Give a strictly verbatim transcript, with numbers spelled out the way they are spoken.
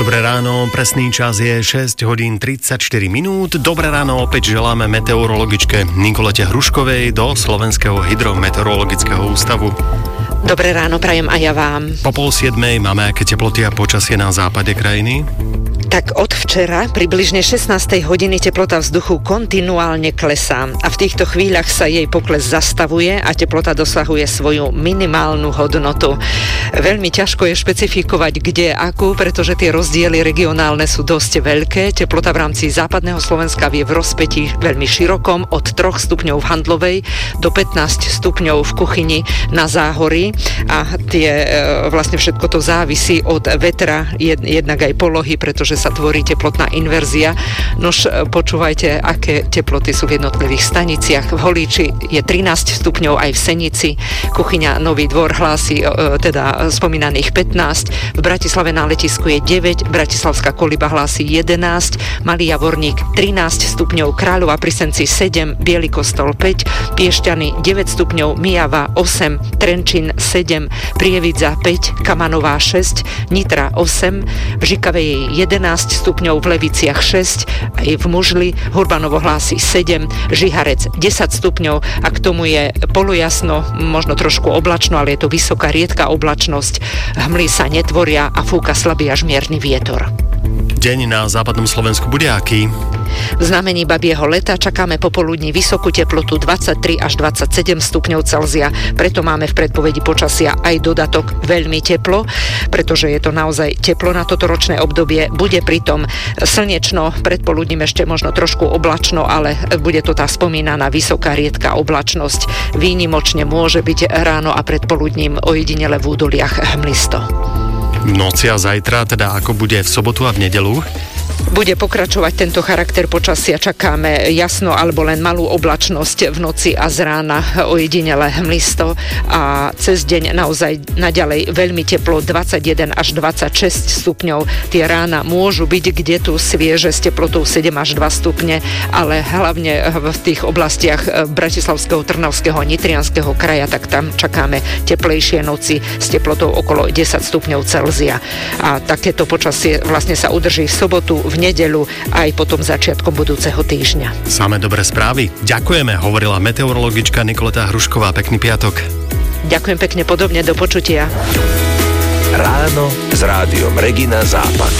Dobré ráno, presný čas je šesť hodín tridsaťštyri minút. Dobré ráno opäť želáme meteorologičke Nikolete Hruškovej do Slovenského hydrometeorologického ústavu. Dobré ráno prajem aj ja vám. Po pol siedmej máme aké teploty a počasie na západe krajiny? Tak od včera približne šestnástej hodiny teplota vzduchu kontinuálne klesá a v týchto chvíľach sa jej pokles zastavuje a teplota dosahuje svoju minimálnu hodnotu. Veľmi ťažko je špecifikovať kde akú, pretože tie rozdiely regionálne sú dosť veľké. Teplota v rámci západného Slovenska vie v rozpätí veľmi širokom od troch stupňov v Handlovej do pätnásť stupňov v Kuchyni na Záhorí a tie vlastne všetko to závisí od vetra, jednak aj polohy, pretože sa tvorí teplotná inverzia. Nož počúvajte, aké teploty sú v jednotlivých staniciach. V Holíči je trinásť stupňov, aj v Senici. Kuchyňa Nový Dvor hlási teda spomínaných pätnásť. V Bratislave na letisku je deväť, Bratislavská Koliba hlási jedenásť, Malý Javorník trinásť stupňov, Kráľova pri Senci sedem, Biely Kostol päť, Piešťany deväť stupňov, Myjava osem, Trenčín sedem, Prievidza päť, Kamanová šesť, Nitra osem, v Žikave je jedenásť stupňov, v Leviciach šesť, aj v Mužli, Hurbanovo hlási sedem, Žiharec desať stupňov a k tomu je polojasno, možno trošku oblačno, ale je to vysoká riedka oblačnosť, hmly sa netvoria a fúka slabý až mierny vietor. Deň na západnom Slovensku bude aký? V znamení babieho leta čakáme popoludní vysokú teplotu dvadsaťtri až dvadsaťsedem stupňov Celzia. Preto máme v predpovedi počasia aj dodatok veľmi teplo, pretože je to naozaj teplo na toto ročné obdobie. Bude pritom slnečno, predpoludním ešte možno trošku oblačno, ale bude to tá spomínaná vysoká riedka oblačnosť. Výnimočne môže byť ráno a predpoludním ojedinele v údoliach hmlisto. V noci a zajtra, teda ako bude v sobotu a v nedeľu? Bude pokračovať tento charakter počasia, čakáme jasno alebo len malú oblačnosť v noci a z rána ojedinele hmlisto a cez deň naozaj naďalej veľmi teplo, dvadsaťjeden až dvadsaťšesť stupňov. Tie rána môžu byť kde tu svieže s teplotou sedem až dva stupne, ale hlavne v tých oblastiach Bratislavského, Trnavského, Nitrianskeho kraja, tak tam čakáme teplejšie noci s teplotou okolo desať stupňov Celzia. A takéto počasie vlastne sa udrží v sobotu, v nedeľu aj potom začiatkom budúceho týždňa. Samé dobré správy. Ďakujeme, hovorila meteorologička Nikoleta Hrušková. Pekný piatok. Ďakujem pekne, podobne, do počutia. Ráno s rádiom Regina Západ.